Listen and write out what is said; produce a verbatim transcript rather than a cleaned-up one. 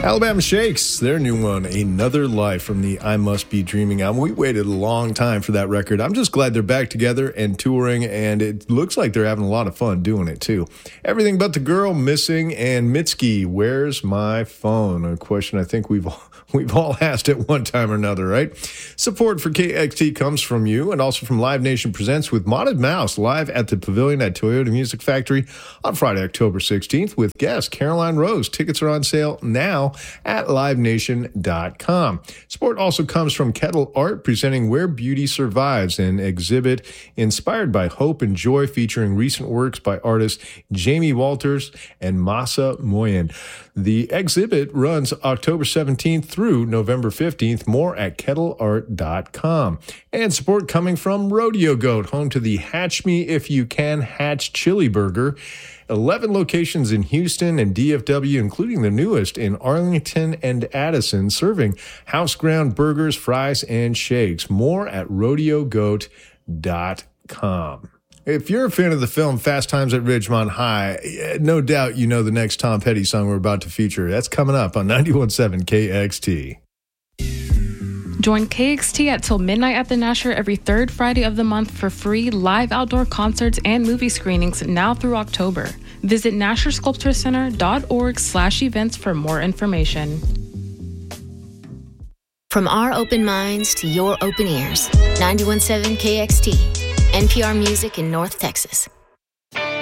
Alabama Shakes, their new one, Another Life, from the I Must Be Dreaming album. We waited a long time for that record. I'm just glad they're back together and touring, and it looks like they're having a lot of fun doing it, too. Everything But the Girl, Missing, and Mitski, Where's My Phone? A question I think we've all, we've all asked at one time or another, right? Support for K X T comes from you and also from Live Nation Presents with Modded Mouse live at the Pavilion at Toyota Music Factory on Friday, October sixteenth with guest Caroline Rose. Tickets are on sale now at live nation dot com. Support also comes from Kettle Art, presenting Where Beauty Survives, an exhibit inspired by hope and joy featuring recent works by artists Jamie Walters and Masa Moyen. The exhibit runs October seventeenth through November fifteenth. More at kettle art dot com. And support coming from Rodeo Goat, home to the Hatch Me If You Can Hatch Chili Burger. eleven locations in Houston and D F W, including the newest in Arlington and Addison, serving house-ground burgers, fries, and shakes. More at rodeo goat dot com. If you're a fan of the film Fast Times at Ridgemont High, no doubt you know the next Tom Petty song we're about to feature. That's coming up on ninety-one point seven K X T. Join K X T at Till Midnight at the Nasher every third Friday of the month for free live outdoor concerts and movie screenings now through October. Visit nasher sculpture center dot org slash events for more information. From our open minds to your open ears, ninety-one point seven K X T, N P R Music in North Texas.